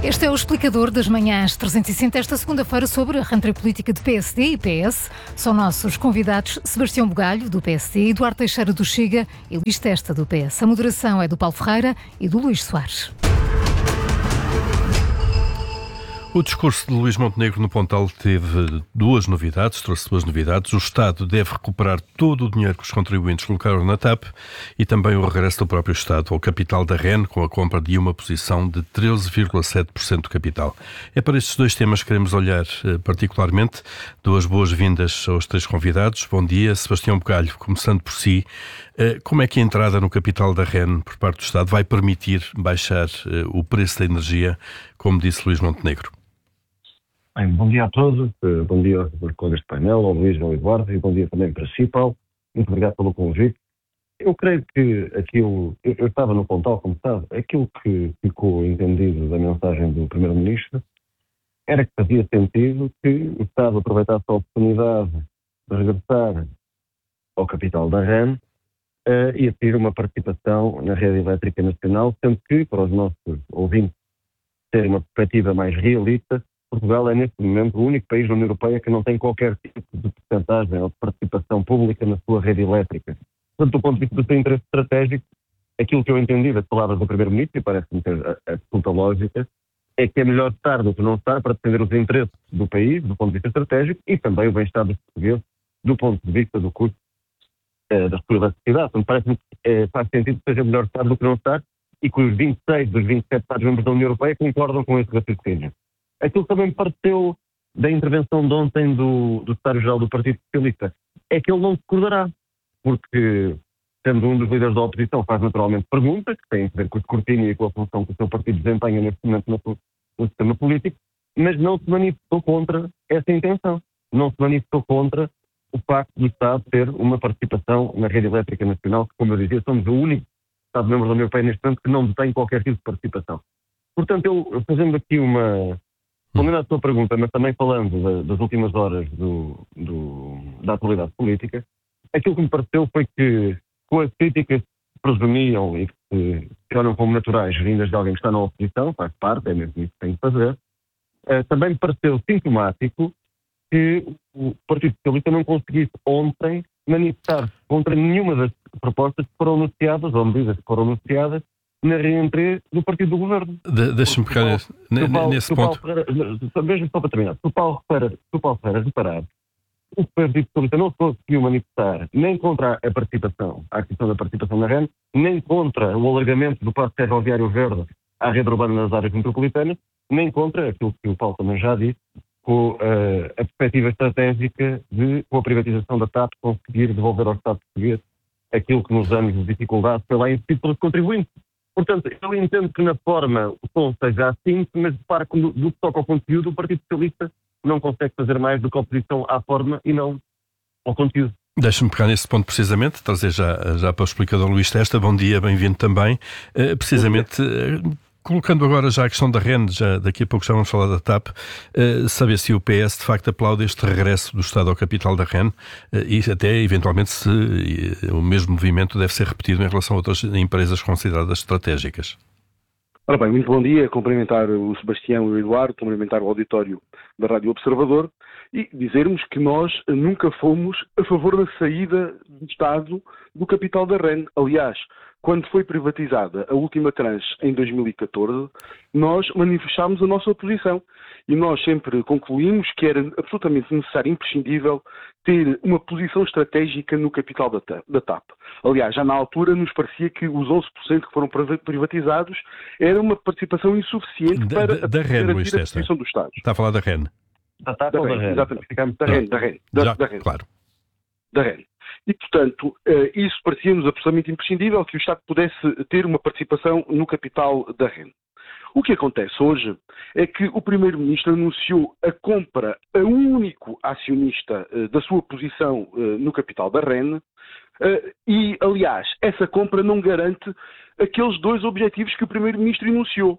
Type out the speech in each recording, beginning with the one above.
Este é o explicador das manhãs 360 esta segunda-feira sobre a rentrée política de PSD e PS. São nossos convidados Sebastião Bugalho, do PSD, Eduardo Teixeira, do Chega e Luís Testa, do PS. A moderação é do Paulo Ferreira e do Luís Soares. O discurso de Luís Montenegro no Pontal trouxe duas novidades. O Estado deve recuperar todo o dinheiro que os contribuintes colocaram na TAP e também o regresso do próprio Estado ao capital da REN com a compra de uma posição de 13,7% do capital. É para estes dois temas que queremos olhar particularmente. Duas boas-vindas aos três convidados. Bom dia, Sebastião Bugalho, começando por si. Como é que a entrada no capital da REN por parte do Estado vai permitir baixar o preço da energia, como disse Luís Montenegro? Bem, bom dia a todos, bom dia aos colegas de painel, ao Luís, ao Eduardo, e bom dia também para si, Paulo. Muito obrigado pelo convite. Eu creio que eu estava no Pontal, como sabe, aquilo que ficou entendido da mensagem do Primeiro-Ministro era que fazia sentido que o Estado aproveitasse a oportunidade de regressar ao capital da REN e a ter uma participação na rede elétrica nacional, sendo que, para os nossos ouvintes terem uma perspectiva mais realista, Portugal é, neste momento, o único país da União Europeia que não tem qualquer tipo de porcentagem ou de participação pública na sua rede elétrica. Portanto, do ponto de vista do seu interesse estratégico, aquilo que eu entendi das palavras do Primeiro-Ministro, e parece-me ter a absoluta lógica, é que é melhor estar do que não estar para defender os interesses do país, do ponto de vista estratégico, e também o bem-estar dos portugueses, do ponto de vista do custo da sua elasticidade. Portanto, parece-me que faz sentido que seja melhor estar do que não estar, e que os 26 dos 27 Estados-membros da União Europeia concordam com esse raciocínio. Aquilo que também me pareceu da intervenção de ontem do secretário-geral do Partido Socialista é que ele não discordará, porque, sendo um dos líderes da oposição, faz naturalmente perguntas que têm a ver com o escrutínio e com a função que o seu partido desempenha neste momento no sistema político, mas não se manifestou contra essa intenção. Não se manifestou contra o facto do Estado ter uma participação na rede elétrica nacional, que, como eu dizia, somos o único Estado-membro da União Europeia neste momento que não detém qualquer tipo de participação. Portanto, eu fazendo aqui respondendo à sua pergunta, mas também falando das últimas horas da atualidade política, aquilo que me pareceu foi que, com as críticas que presumiam e que se olham como naturais vindas de alguém que está na oposição, faz parte, é mesmo isso que tem de fazer, também me pareceu sintomático que o Partido Socialista não conseguisse ontem manifestar contra nenhuma das propostas que foram anunciadas, ou medidas que foram anunciadas, na reentrée do partido do governo. Deixa-me pegar nesse ponto. Mesmo só para terminar, se o Paulo Ferreira reparar, o Partido Socialista não conseguiu manifestar nem contra a participação, a aquisição da participação na REN, nem contra o alargamento do passo ferroviário verde à rede urbana nas áreas metropolitanas, nem contra aquilo que o Paulo também já disse, com a perspectiva estratégica de, com a privatização da TAP, conseguir devolver ao Estado português aquilo que nos anos de dificuldade foi lá investido pelos contribuintes. Portanto, eu entendo que na forma o tom seja assim, mas repara que no que toca ao conteúdo, o Partido Socialista não consegue fazer mais do que a oposição à forma e não ao conteúdo. Deixa-me pegar nesse ponto precisamente, trazer já para o explicador Luís Testa. Bom dia, bem-vindo também. Colocando agora já a questão da REN, já daqui a pouco já vamos falar da TAP, saber se o PS de facto aplaude este regresso do Estado ao capital da REN e até eventualmente se o mesmo movimento deve ser repetido em relação a outras empresas consideradas estratégicas. Ora bem, muito bom dia, cumprimentar o Sebastião e o Eduardo, cumprimentar o auditório da Rádio Observador e dizermos que nós nunca fomos a favor da saída do Estado do capital da REN. Aliás, quando foi privatizada a última tranche em 2014, nós manifestámos a nossa oposição e nós sempre concluímos que era absolutamente necessário e imprescindível ter uma posição estratégica no capital da TAP. Aliás, já na altura nos parecia que os 11% que foram privatizados era uma participação insuficiente para garantir a posição do Estado. Está a falar da REN? Da TAP ou da REN? Exatamente, ficamos da REN. Claro. Da REN. E, portanto, isso parecia-nos absolutamente imprescindível que o Estado pudesse ter uma participação no capital da REN. O que acontece hoje é que o Primeiro-Ministro anunciou a compra a um único acionista da sua posição no capital da REN e, aliás, essa compra não garante aqueles dois objetivos que o Primeiro-Ministro enunciou.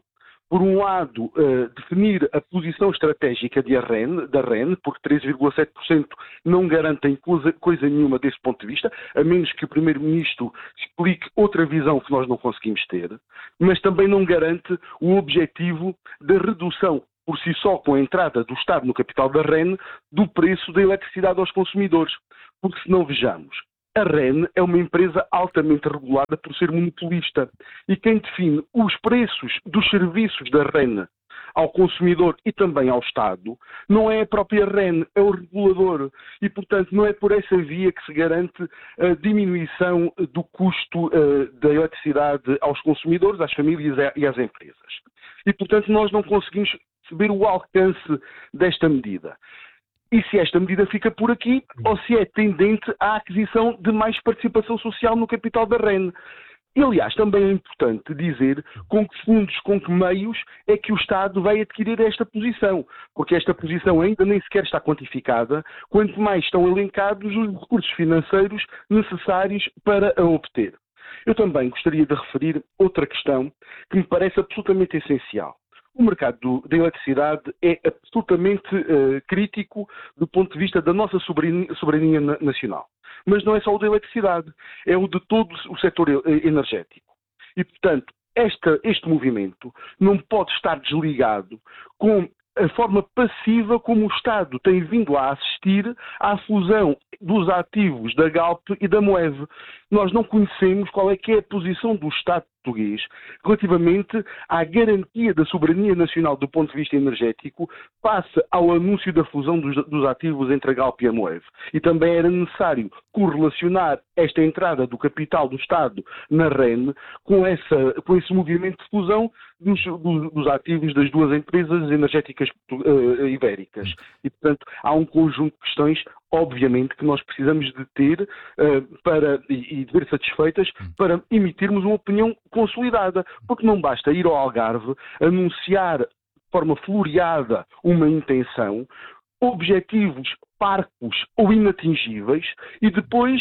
por um lado, definir a posição estratégica da REN, porque 13,7% não garantem coisa nenhuma desse ponto de vista, a menos que o Primeiro-Ministro explique outra visão que nós não conseguimos ter, mas também não garante o objetivo da redução, por si só, com a entrada do Estado no capital da REN, do preço da eletricidade aos consumidores. Porque se não vejamos, a REN é uma empresa altamente regulada por ser monopolista e quem define os preços dos serviços da REN ao consumidor e também ao Estado não é a própria REN, é o regulador e, portanto, não é por essa via que se garante a diminuição do custo da eletricidade aos consumidores, às famílias e às empresas. E, portanto, nós não conseguimos perceber o alcance desta medida. E se esta medida fica por aqui, ou se é tendente à aquisição de mais participação social no capital da REN. E, aliás, também é importante dizer com que fundos, com que meios é que o Estado vai adquirir esta posição, porque esta posição ainda nem sequer está quantificada, quanto mais estão elencados os recursos financeiros necessários para a obter. Eu também gostaria de referir outra questão que me parece absolutamente essencial. O mercado da eletricidade é absolutamente crítico do ponto de vista da nossa soberania nacional. Mas não é só o da eletricidade, é o de todo o setor energético. E, portanto, este movimento não pode estar desligado com a forma passiva como o Estado tem vindo a assistir à fusão dos ativos da Galp e da Moeve. Nós não conhecemos qual é que é a posição do Estado português relativamente à garantia da soberania nacional do ponto de vista energético face ao anúncio da fusão dos ativos entre a Galp e a Moeve. E também era necessário correlacionar esta entrada do capital do Estado na REN com esse movimento de fusão dos ativos das duas empresas energéticas ibéricas. E, portanto, há um conjunto de questões, obviamente, que nós precisamos de ter e de ver satisfeitas para emitirmos uma opinião consolidada. Porque não basta ir ao Algarve, anunciar de forma floreada uma intenção, objetivos parcos ou inatingíveis e depois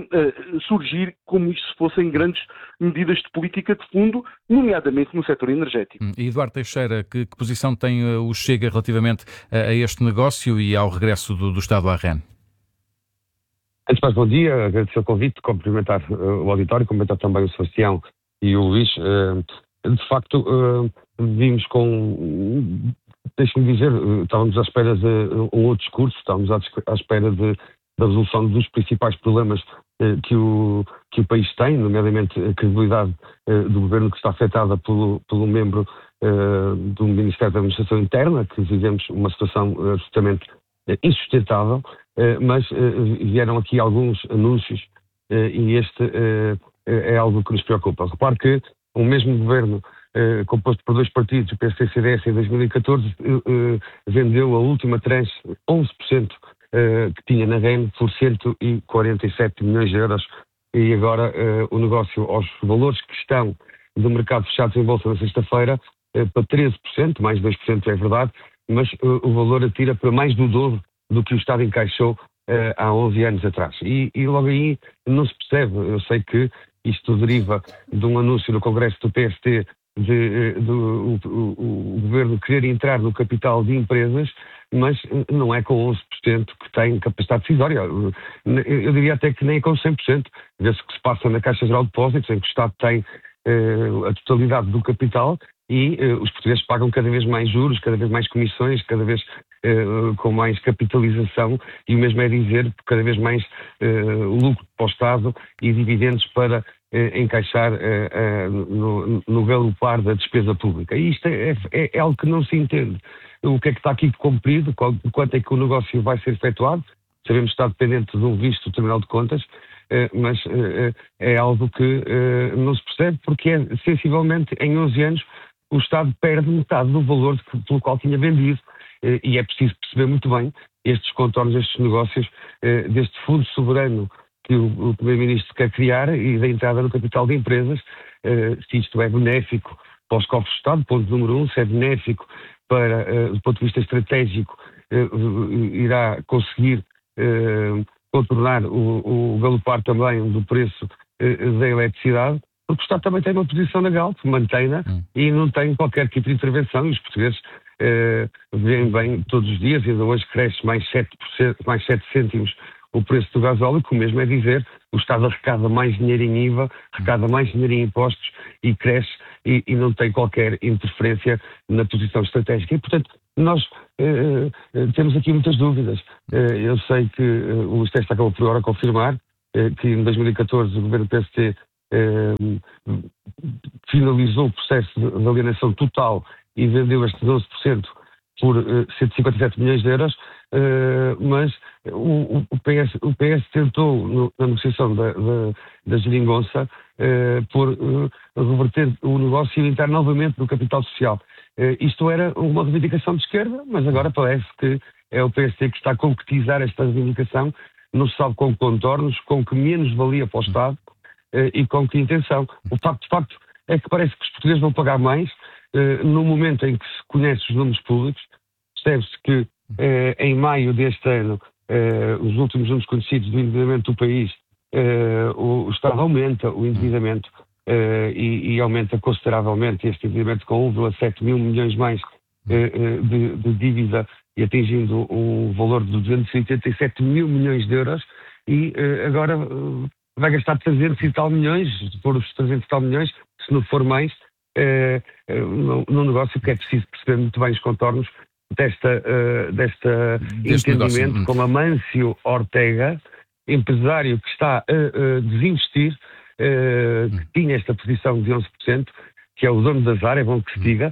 surgir como se fossem grandes medidas de política de fundo, nomeadamente no setor energético. E Eduardo Teixeira, que posição tem o Chega relativamente a este negócio e ao regresso do Estado à REN? Antes de mais, bom dia, agradecer o convite, cumprimentar o auditório, cumprimentar também o Sebastião e o Luís. De facto, vimos com... Deixe-me dizer, estávamos à espera de um outro discurso, estávamos à espera da resolução dos principais problemas que o país tem, nomeadamente a credibilidade do governo, que está afetada pelo membro do Ministério da Administração Interna, que vivemos uma situação absolutamente insustentável, mas vieram aqui alguns anúncios e este é algo que nos preocupa. Repare que o mesmo governo composto por dois partidos, o PSD e o CDS, em 2014, vendeu a última tranche, 11% que tinha na REN, por 147 milhões de euros. E agora o negócio, aos valores que estão do mercado fechados em bolsa na sexta-feira, para 13%, mais 2% é verdade, mas o valor atira para mais do dobro do que o Estado encaixou há 11 anos atrás. E logo aí não se percebe. Eu sei que isto deriva de um anúncio no Congresso do PST o governo querer entrar no capital de empresas, mas não é com 11% que tem capacidade decisória. Eu diria até que nem é com 100%. Vê-se que se passa na Caixa Geral de Depósitos, em que o Estado tem a totalidade do capital e os portugueses pagam cada vez mais juros, cada vez mais comissões, cada vez com mais capitalização, e o mesmo é dizer cada vez mais lucro para o Estado e dividendos para encaixar no galopar da despesa pública. E isto é algo que não se entende. O que é que está aqui cumprido, quanto é que o negócio vai ser efetuado? Sabemos que está dependente de um visto do Tribunal de Contas, mas é algo que não se percebe, porque é sensivelmente em 11 anos o Estado perde metade do valor pelo qual tinha vendido. E é preciso perceber muito bem estes contornos, estes negócios, deste fundo soberano que o Primeiro-Ministro quer criar e da entrada no capital de empresas, se isto é benéfico para os cofres do Estado, ponto número 1, se é benéfico para, do ponto de vista estratégico, irá conseguir contornar o galopar também do preço da eletricidade, porque o Estado também tem uma posição legal, que mantém-na e não tem qualquer tipo de intervenção, e os portugueses veem bem todos os dias, e ainda hoje cresce mais 7%, mais 7 cêntimos o preço do gasóleo, que o mesmo é dizer, o Estado arrecada mais dinheiro em IVA, arrecada mais dinheiro em impostos e cresce e não tem qualquer interferência na posição estratégica. E, portanto, nós temos aqui muitas dúvidas. Eu sei que o Luís Testa acabou por agora confirmar que em 2014 o governo do PST finalizou o processo de alienação total e vendeu estes 12% por 157 milhões de euros, mas o PS tentou, na negociação da geringonça, por reverter o negócio e entrar novamente no capital social. Isto era uma reivindicação de esquerda, mas agora parece que é o PSD que está a concretizar esta reivindicação, não se sabe com que contornos, com que menos valia para o Estado e com que intenção. O facto é que parece que os portugueses vão pagar mais no momento em que se conhece os números públicos. Percebe-se que em maio deste ano, os últimos números conhecidos do endividamento do país, o Estado aumenta o endividamento e aumenta consideravelmente este endividamento com 1,7 mil milhões mais de dívida e atingindo um valor de 287 mil milhões de euros e agora vai gastar 300 e tal milhões, por os 300 e tal milhões, se não for mais, num negócio que é preciso perceber muito bem os contornos deste entendimento negócio. Com Amâncio Ortega, empresário que está a desinvestir, que tinha esta posição de 11%, que é o dono da ZAR, é bom que se diga,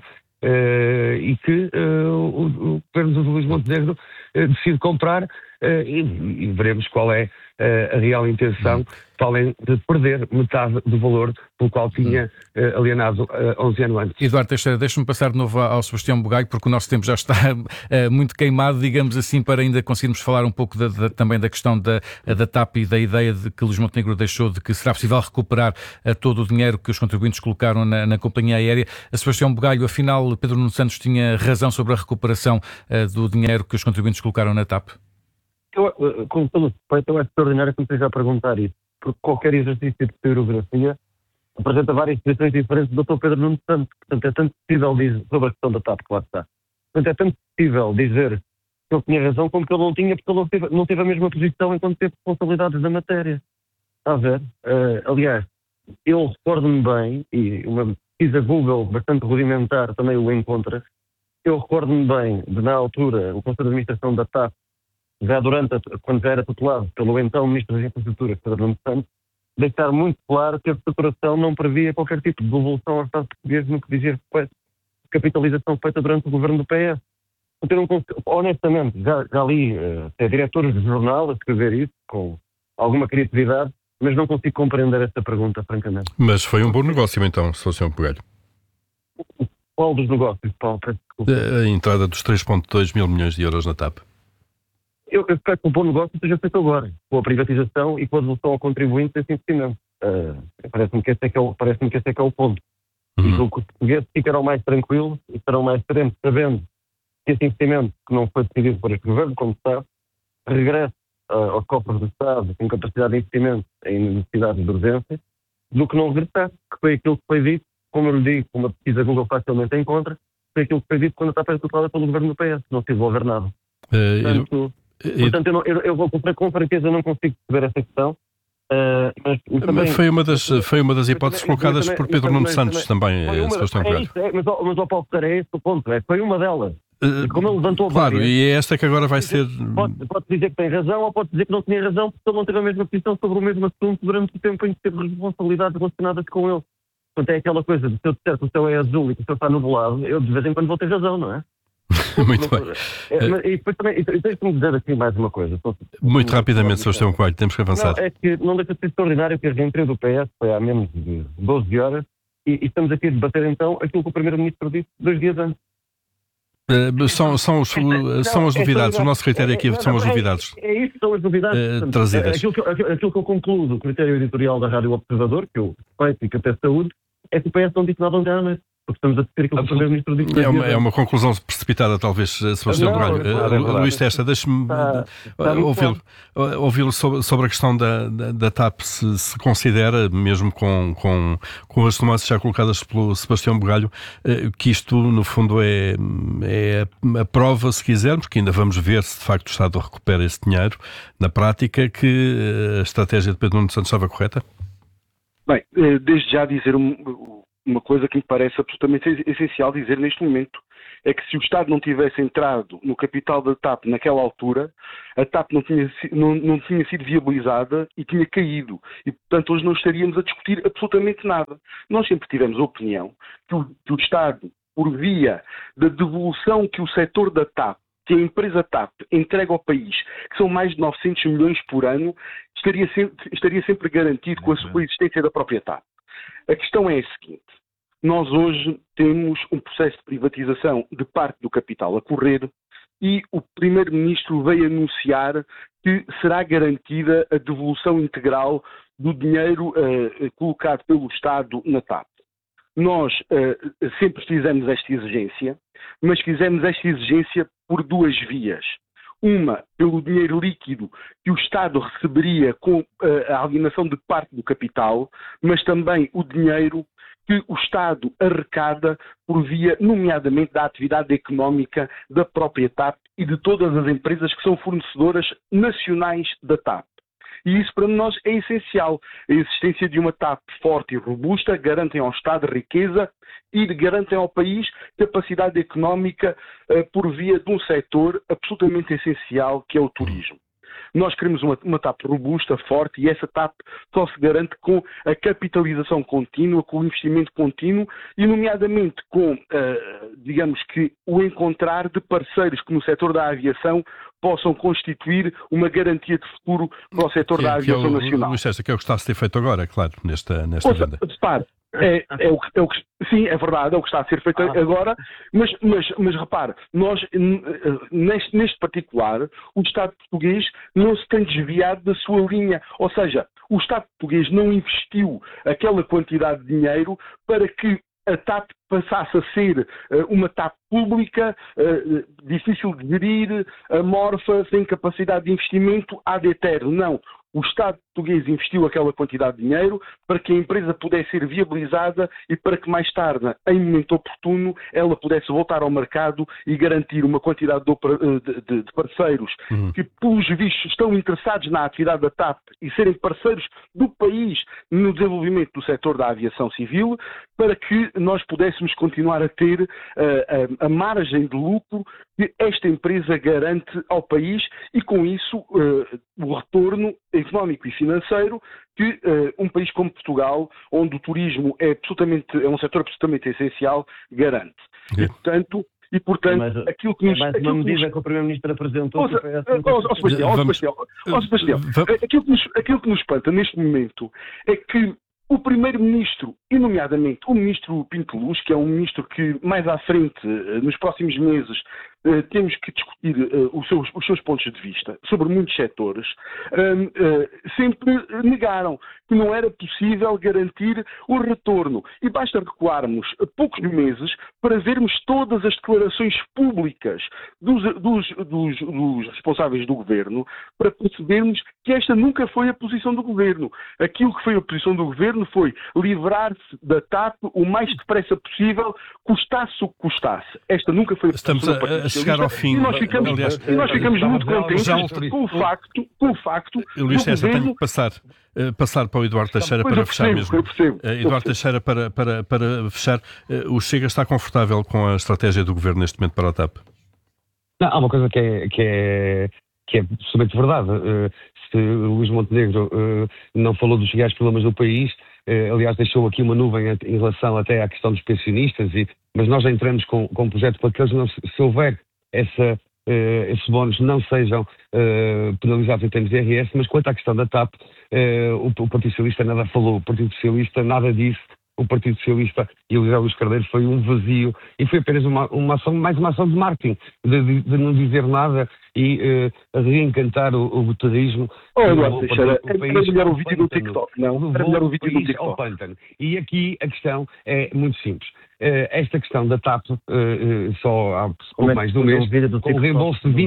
e que o governo do Luís Montenegro decide comprar e veremos qual é a real intenção, para além de perder metade do valor pelo qual tinha alienado 11 anos antes. Eduardo Teixeira, deixa-me passar de novo ao Sebastião Bugalho, porque o nosso tempo já está muito queimado, digamos assim, para ainda conseguirmos falar um pouco também da questão da TAP e da ideia de que Luís Montenegro deixou, de que será possível recuperar todo o dinheiro que os contribuintes colocaram na companhia aérea. A Sebastião Bugalho, afinal, Pedro Nuno Santos tinha razão sobre a recuperação do dinheiro que os contribuintes colocaram na TAP? Com todo respeito, eu acho extraordinário que me esteja a perguntar isso, porque qualquer exercício de teorografia apresenta várias posições diferentes do Dr. Pedro Nuno Santos. Portanto, é tanto possível dizer sobre a questão da TAP, que lá está. Portanto, é tanto possível dizer que ele tinha razão como que ele não tinha, porque ele não teve a mesma posição enquanto teve responsabilidades da matéria. Está a ver? Aliás, eu recordo-me bem, e uma pesquisa Google bastante rudimentar também o encontra, eu recordo-me bem de, na altura, o Conselho de Administração da TAP, já quando já era tutelado pelo então Ministro das Infraestruturas, Pedro Nuno Santos, deixar muito claro que a estruturação não previa qualquer tipo de devolução ao Estado português no que dizia respeito à capitalização feita durante o governo do PS. Honestamente, já li até diretores de jornal a escrever isso com alguma criatividade, mas não consigo compreender esta pergunta, francamente. Mas foi um bom negócio então, Sebastião Bugalho. Qual dos negócios, Paulo? A entrada dos 3,2 mil milhões de euros na TAP. Eu espero que o bom negócio seja feito agora, com a privatização e com a devolução ao contribuinte desse investimento. Parece-me que esse é que é o ponto. E que os portugueses ficarão mais tranquilos e estarão mais seremos, sabendo que esse investimento, que não foi decidido por este governo, como se sabe, regressa aos cofres do Estado com capacidade de investimento em necessidades de urgência, do que não regressar, que foi aquilo que foi dito, como eu lhe digo, uma pesquisa Google facilmente encontra, foi aquilo que foi dito quando a TAP foi tutelada pelo governo do PS, não se desenvolver nada. Portanto, eu vou com franqueza, não consigo perceber essa questão. Mas também, foi uma das hipóteses colocadas por Pedro Nuno Santos também, Sebastião Bugalho. Mas ao Paulo Ferreira, é esse o ponto. Foi uma delas. Como ele levantou claro, várias, e é esta que agora vai ser... Pode dizer que tem razão ou pode dizer que não tinha razão, porque ele não teve a mesma posição sobre o mesmo assunto durante o tempo em que teve responsabilidades relacionadas com ele. Portanto, é aquela coisa de se eu disser que o céu é azul e que o céu está nublado, eu de vez em quando vou ter razão, não é? Muito bem. E depois também, deixe-me dizer aqui mais uma coisa. Muito rapidamente, Sebastião Bugalho, temos que avançar. Não, é que não deixa de ser extraordinário que a reunião do PS foi há menos de 12 horas e estamos aqui a debater então aquilo que o Primeiro-Ministro disse 2 dias antes. São as novidades. O nosso critério aqui são as novidades. É isso que são as novidades trazidas. Aquilo que eu concluo do critério editorial da Rádio Observador, que eu respeito e que até saúde, é que o PS não disse nada ontem à noite. porque estamos a ter aquilo que o Primeiro-Ministro disse. É uma conclusão precipitada, talvez, Sebastião Bugalho. Luís Testa, deixe-me ouvi-lo sobre a questão da TAP, se considera, mesmo com as tomadas já colocadas pelo Sebastião Bugalho, que isto, no fundo, é a prova, se quisermos, que ainda vamos ver se de facto o Estado recupera esse dinheiro, na prática, que a estratégia de Pedro Nuno Santos estava correta? Bem, desde já dizer uma coisa que me parece absolutamente essencial dizer neste momento, é que se o Estado não tivesse entrado no capital da TAP naquela altura, a TAP não tinha sido viabilizada e tinha caído. E, portanto, hoje não estaríamos a discutir absolutamente nada. Nós sempre tivemos a opinião que o Estado, por via da devolução que o setor da TAP, que a empresa TAP entrega ao país, que são mais de 900 milhões por ano, estaria sempre garantido com a subsistência da própria TAP. A questão é a seguinte: nós hoje temos um processo de privatização de parte do capital a correr e o Primeiro-Ministro veio anunciar que será garantida a devolução integral do dinheiro colocado pelo Estado na TAP. Nós sempre fizemos esta exigência, mas fizemos esta exigência por duas vias. Uma, pelo dinheiro líquido que o Estado receberia com a alienação de parte do capital, mas também o dinheiro que o Estado arrecada por via, nomeadamente, da atividade económica da própria TAP e de todas as empresas que são fornecedoras nacionais da TAP. E isso para nós é essencial. A existência de uma TAP forte e robusta garantem ao Estado riqueza e garantem ao país capacidade económica por via de um setor absolutamente essencial que é o turismo. Nós queremos uma TAP robusta, forte, e essa TAP só se garante com a capitalização contínua, com o investimento contínuo e, nomeadamente, com, digamos que, o encontrar de parceiros que no setor da aviação possam constituir uma garantia de futuro para o setor da aviação nacional. Luís Testa, que é o que está a ser feito agora, claro, nesta venda. Repare, sim, é verdade, é o que está a ser feito agora, mas repare, nós, neste particular, o Estado português não se tem desviado da sua linha, ou seja, o Estado português não investiu aquela quantidade de dinheiro para que a TAP passasse a ser uma TAP pública, difícil de gerir, amorfa, sem capacidade de investimento ad eterno. Não. O Estado português investiu aquela quantidade de dinheiro para que a empresa pudesse ser viabilizada e para que mais tarde, em momento oportuno, ela pudesse voltar ao mercado e garantir uma quantidade de parceiros que, pelos vistos, estão interessados na atividade da TAP e serem parceiros do país no desenvolvimento do setor da aviação civil, para que nós pudéssemos continuar a ter a margem de lucro que esta empresa garante ao país e, com isso, o retorno económico e financeiro que um país como Portugal, onde o turismo é um setor absolutamente essencial, garante. E, portanto, aquilo que nos... Mais uma medida que o Primeiro-Ministro apresentou... Sebastião, aquilo que nos espanta neste momento é que o Primeiro-Ministro, e nomeadamente o Ministro Pinto Luz, que é um ministro que mais à frente, nos próximos meses, temos que discutir os seus pontos de vista sobre muitos setores, sempre negaram que não era possível garantir o retorno. E basta recuarmos poucos meses para vermos todas as declarações públicas dos responsáveis do Governo, para percebermos que esta nunca foi a posição do Governo. Aquilo que foi a posição do Governo foi livrar-se da TAP o mais depressa possível, custasse o que custasse. Esta nunca foi a posição do Partido Socialista. Chegar ao fim. E nós ficamos muito contentes com o facto Luís Testa, tenho que passar para o Eduardo Teixeira para fechar mesmo. Eduardo Teixeira, para fechar, o Chega está confortável com a estratégia do Governo neste momento para a TAP? Não, há uma coisa que é absolutamente verdade. Se Luís Montenegro não falou dos reais problemas do país, aliás, deixou aqui uma nuvem em relação até à questão dos pensionistas, mas nós já entramos com um projeto para que eles, se houver esses bónus, não sejam penalizados em termos de IRS, mas quanto à questão da TAP, o Partido Socialista nada falou, o Partido Socialista nada disse. O Partido Socialista e o José Luís Carneiro foi um vazio e foi apenas mais uma ação de marketing, de não dizer nada e reencantar o guterrismo. Era melhor o vídeo no TikTok. Não, era melhor o vídeo no TikTok. E aqui a questão é muito simples. esta questão da TAP, só há pouco mais de um mês, com o reembolso de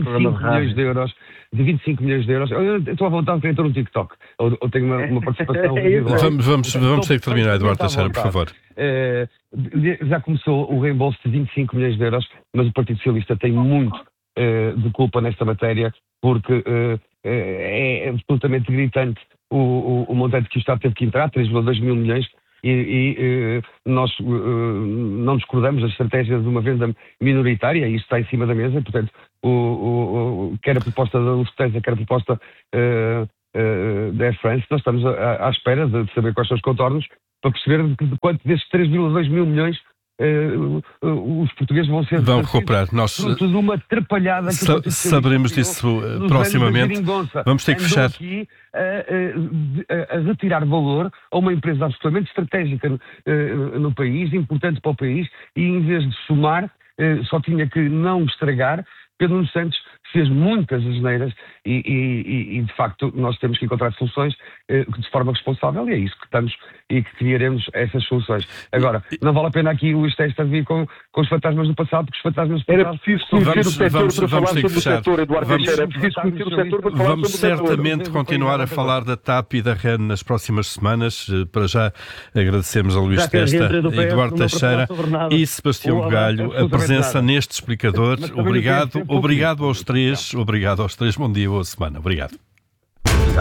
25 milhões de euros. Eu estou à vontade para entrar no TikTok, ou tenho uma participação. Vamos ter que terminar, Eduardo Teixeira, por favor. Já começou o reembolso de 25 milhões de euros, mas o Partido Socialista tem muito de culpa nesta matéria, porque é absolutamente gritante o montante que o Estado teve que entrar, 3,2 mil milhões, e nós não discordamos da estratégia de uma venda minoritária, e isso está em cima da mesa. Portanto, quer a proposta da Lufthansa, quer a proposta da Air France, nós estamos à espera de saber quais são os contornos, para perceber de quanto desses 3,2 mil milhões os portugueses vão ser recuperar. Nós fruto de uma atrapalhada que saberemos disso proximamente. Vamos ter que fechar aqui a retirar valor a uma empresa absolutamente estratégica no país, importante para o país, e em vez de somar, só tinha que não estragar. Pedro Nuno Santos fez muitas asneiras e de facto nós temos que encontrar soluções de forma responsável, e é isso que estamos e que criaremos essas soluções. Agora, não vale a pena aqui o Luís Testa vir com os fantasmas do passado, porque os fantasmas do passado... Era preciso conhecer o setor para falar sobre o setor, Eduardo Teixeira. Era preciso conhecer o setor para falar sobre o setor. Vamos certamente continuar a falar da TAP e da REN nas próximas semanas. Para já agradecemos a Luís Testa, Eduardo Teixeira e Sebastião Bugalho a presença neste explicador. Obrigado aos três. Bom dia, boa semana. Obrigado.